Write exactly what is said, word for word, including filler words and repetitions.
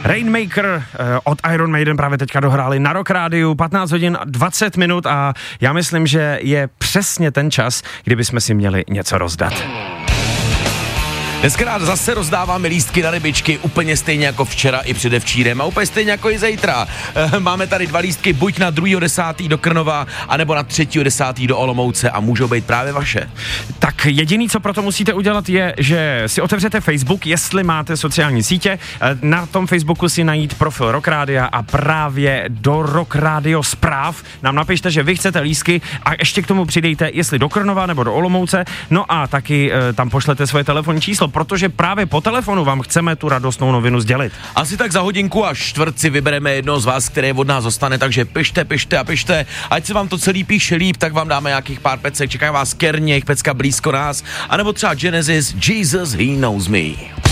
Rainmaker od Iron Maiden právě teďka dohráli na Rock Rádiu, patnáct hodin dvacet minut a já myslím, že je přesně ten čas, kdyby jsme si měli něco rozdat. Dneska rád zase rozdáváme lístky na rybičky, úplně stejně jako včera i předevčírem a úplně stejně jako i zítra. Máme tady dva lístky, buď na druhého desátého do Krnova, anebo na třetího desátého do Olomouce a můžou být právě vaše. Tak jediný, co proto musíte udělat, je, že si otevřete Facebook, jestli máte sociální sítě. Na tom Facebooku si najít profil Rock Rádia a právě do Rock Radio zpráv nám napište, že vy chcete lístky a ještě k tomu přidejte, jestli do Krnova nebo do Olomouce. No a taky e, tam pošlete svoje telefonní číslo, protože právě po telefonu vám chceme tu radostnou novinu sdělit. Asi tak za hodinku a čtvrt si vybereme jednoho z vás, který od nás zůstane, takže pište, pište a pište. Ať se vám to celý píše líp, tak vám dáme nějakých pár pecek, čeká vás Kerně, jejich pecka blízko nás, anebo třeba Genesis, Jesus, He Knows Me.